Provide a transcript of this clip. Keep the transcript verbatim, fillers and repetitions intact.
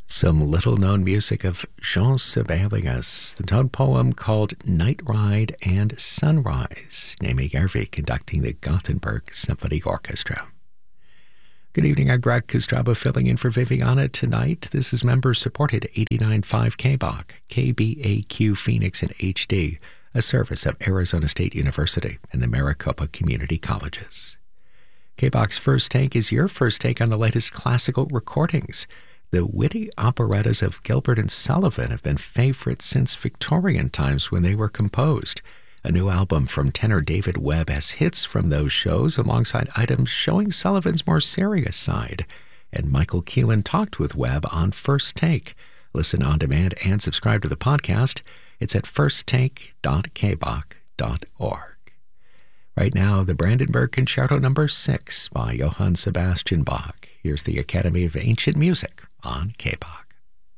Some little-known music of Jean Sibelius, the tone poem called Night Ride and Sunrise, Naomi Garvey conducting the Gothenburg Symphony Orchestra. Good evening, I'm Greg Kostraba filling in for Viviana tonight. This is member-supported eighty-nine point five K B O C, K B A Q Phoenix in H D, a service of Arizona State University and the Maricopa Community Colleges. K B O C's First Take is your first take on the latest classical recordings. The witty operettas of Gilbert and Sullivan have been favorites since Victorian times when they were composed. A new album from tenor David Webb has hits from those shows alongside items showing Sullivan's more serious side. And Michael Keelan talked with Webb on First Take. Listen on demand and subscribe to the podcast. It's at first take dot k b o c dot org. Right now, the Brandenburg Concerto number six by Johann Sebastian Bach. Here's the Academy of Ancient Music on K B O C.